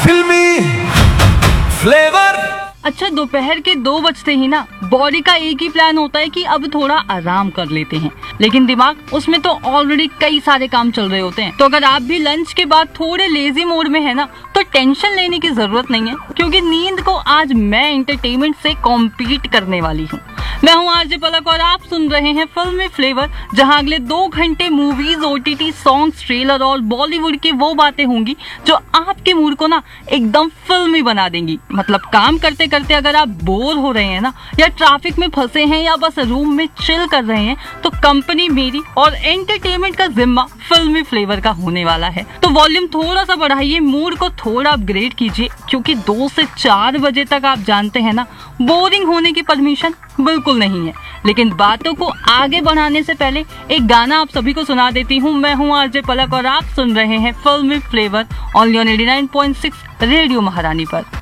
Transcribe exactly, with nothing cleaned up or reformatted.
फिल्मी फ्लेवर। अच्छा, दोपहर के दो बजते ही ना बॉडी का एक ही प्लान होता है कि अब थोड़ा आराम कर लेते हैं, लेकिन दिमाग उसमें तो ऑलरेडी कई सारे काम चल रहे होते हैं। तो अगर आप भी लंच के बाद थोड़े लेजी मोड में है ना, तो टेंशन लेने की जरूरत नहीं है, क्योंकि नींद को आज मैं एंटरटेनमेंट से कॉम्पीट करने वाली हूँ। मैं हूँ आरजे पलक और आप सुन रहे हैं फिल्मी फ्लेवर, जहां अगले दो घंटे मूवीज, ओटीटी सॉन्ग्स, ट्रेलर और बॉलीवुड की वो बातें होंगी जो आपके मूड को ना एकदम फिल्मी बना देंगी। मतलब काम करते करते अगर आप बोर हो रहे हैं ना, या ट्रैफिक में फंसे हैं, या बस रूम में चिल कर रहे हैं, तो कंपनी मेरी और एंटरटेनमेंट का जिम्मा फिल्मी फ्लेवर का होने वाला है। तो वॉल्यूम थोड़ा सा बढ़ाइए, मूड को थोड़ा अपग्रेड कीजिए, क्योंकि दो से चार बजे तक आप जानते हैं ना, बोरिंग होने की परमिशन बिल्कुल नहीं है। लेकिन बातों को आगे बढ़ाने से पहले एक गाना आप सभी को सुना देती हूँ। मैं हूँ आरजे पलक और आप सुन रहे हैं फिल्मी flavour on eighty nine point six radio महारानी पर।